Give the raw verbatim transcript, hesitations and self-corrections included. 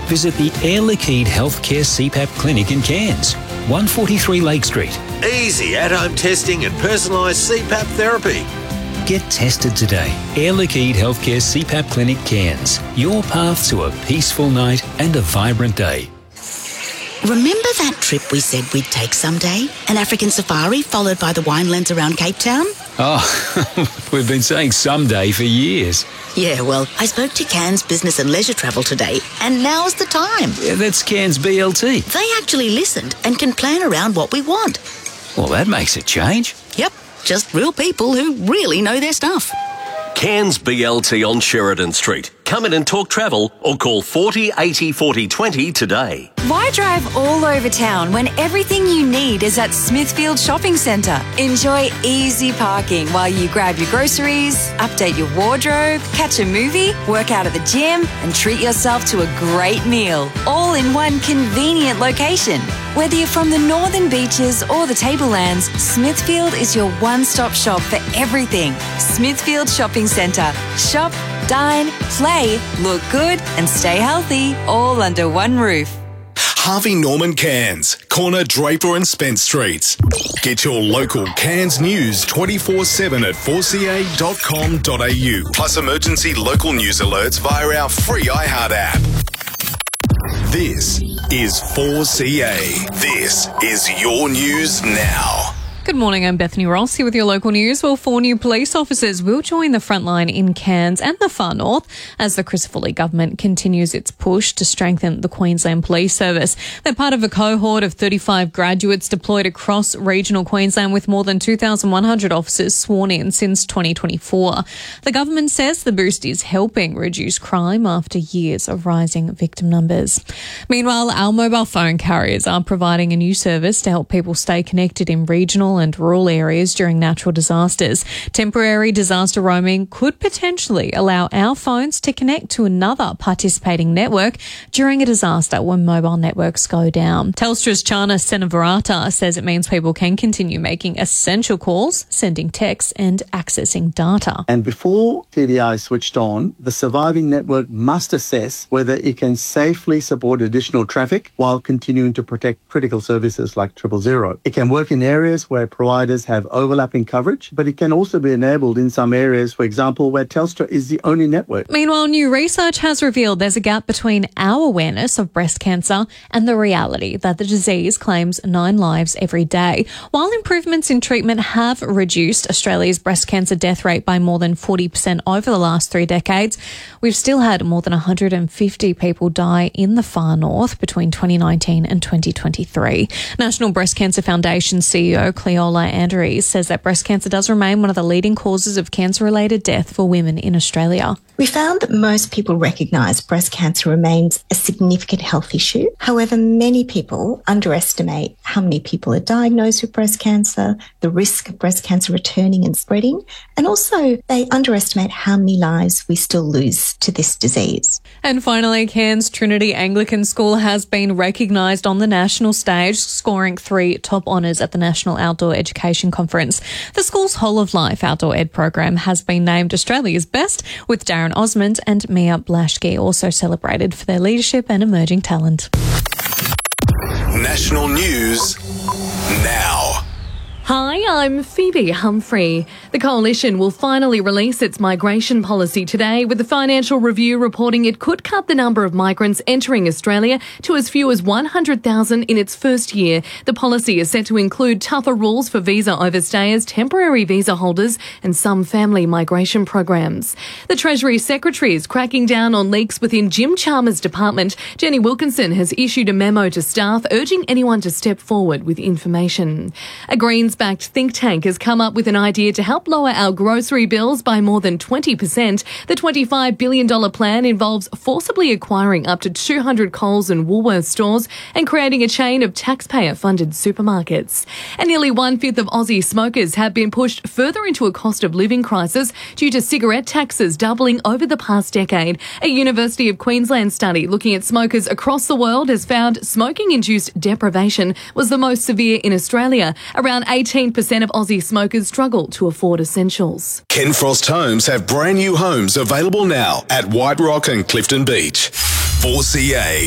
visit the Air Liquide Healthcare C PAP Clinic in Cairns, one forty-three Lake Street. Easy at-home testing and personalised C PAP therapy. Get tested today. Air Liquide Healthcare C PAP Clinic Cairns. Your path to a peaceful night and a vibrant day. Remember that trip we said we'd take someday? An African safari followed by the winelands around Cape Town? Oh, we've been saying someday for years. Yeah, well, I spoke to Cairns Business and Leisure Travel today, and now's the time. Yeah, that's Cairns B L T. They actually listened and can plan around what we want. Well, that makes a change. Yep, just real people who really know their stuff. Cairns B L T on Sheridan Street. Come in and talk travel or call forty eighty forty twenty today. Why drive all over town when everything you need is at Smithfield Shopping Centre? Enjoy easy parking while you grab your groceries, update your wardrobe, catch a movie, work out at the gym and treat yourself to a great meal, all in one convenient location. Whether you're from the Northern Beaches or the Tablelands, Smithfield is your one-stop shop for everything. Smithfield Shopping Centre. Shop, dine, play, look good and stay healthy, all under one roof. Harvey Norman Cairns, corner Draper and Spence Streets. Get your local Cairns news twenty-four seven at four c a dot com dot a u, plus emergency local news alerts via our free iHeart app. This is four C A. This is your news now. Good morning, I'm Bethany Ross here with your local news. Well, four new police officers will join the front line in Cairns and the far north as the Chris Foley government continues its push to strengthen the Queensland Police Service. They're part of a cohort of thirty-five graduates deployed across regional Queensland with more than two thousand one hundred officers sworn in since twenty twenty-four. The government says the boost is helping reduce crime after years of rising victim numbers. Meanwhile, our mobile phone carriers are providing a new service to help people stay connected in regional and rural areas during natural disasters. Temporary disaster roaming could potentially allow our phones to connect to another participating network during a disaster when mobile networks go down. Telstra's Chana Senavarata says it means people can continue making essential calls, sending texts and accessing data. And before T D I is switched on, the surviving network must assess whether it can safely support additional traffic while continuing to protect critical services like triple zero. It can work in areas where providers have overlapping coverage, but it can also be enabled in some areas, for example, where Telstra is the only network. Meanwhile, new research has revealed there's a gap between our awareness of breast cancer and the reality that the disease claims nine lives every day. While improvements in treatment have reduced Australia's breast cancer death rate by more than forty percent over the last three decades, we've still had more than one hundred fifty people die in the far north between twenty nineteen and twenty twenty-three. National Breast Cancer Foundation C E O Cleola Andrews says that breast cancer does remain one of the leading causes of cancer-related death for women in Australia. We found that most people recognise breast cancer remains a significant health issue. However, many people underestimate how many people are diagnosed with breast cancer, the risk of breast cancer returning and spreading, and also they underestimate how many lives we still lose to this disease. And finally, Cairns Trinity Anglican School has been recognised on the national stage, scoring three top honours at the National Outdoor Education Conference. The school's Whole of Life Outdoor Ed program has been named Australia's best, with Darren Osmond and Mia Blaschke also celebrated for their leadership and emerging talent. National news now. Hi, I'm Phoebe Humphrey. The Coalition will finally release its migration policy today, with the Financial Review reporting it could cut the number of migrants entering Australia to as few as one hundred thousand in its first year. The policy is set to include tougher rules for visa overstayers, temporary visa holders and some family migration programs. The Treasury Secretary is cracking down on leaks within Jim Chalmers' department. Jenny Wilkinson has issued a memo to staff urging anyone to step forward with information. A Greens backed think tank has come up with an idea to help lower our grocery bills by more than twenty percent. The twenty-five billion dollars plan involves forcibly acquiring up to two hundred Coles and Woolworths stores and creating a chain of taxpayer-funded supermarkets. And nearly one-fifth of Aussie smokers have been pushed further into a cost of living crisis due to cigarette taxes doubling over the past decade. A University of Queensland study looking at smokers across the world has found smoking-induced deprivation was the most severe in Australia. Around eighteen percent of Aussie smokers struggle to afford essentials. Ken Frost Homes have brand new homes available now at White Rock and Clifton Beach. four C A.